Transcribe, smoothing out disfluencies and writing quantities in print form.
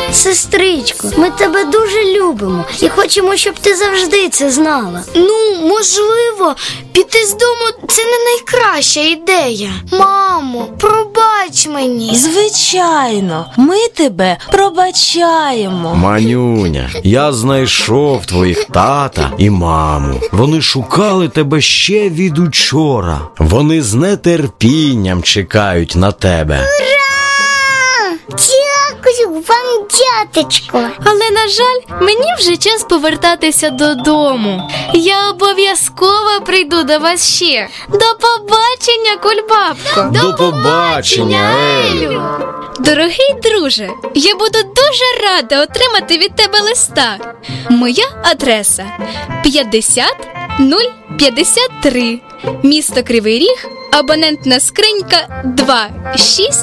Сестричко, ми тебе дуже любимо і хочемо, щоб ти завжди це знала. Можливо, піти з дому – це не найкраща ідея. Мамо, пробач мені. Звичайно, ми тебе пробачаємо. Манюня, я знайшов твоїх тата і маму. Вони шукали тебе ще від учора. Вони з нетерпінням чекають на тебе. Дякую вам, дятечко. Але, на жаль, мені вже час повертатися додому. Я обов'язково прийду до вас ще. До побачення, Кульбабко. До побачення, Елю. Дорогий друже, я буду дуже рада отримати від тебе листа. Моя адреса 50053, місто Кривий Ріг, абонентна скринька 26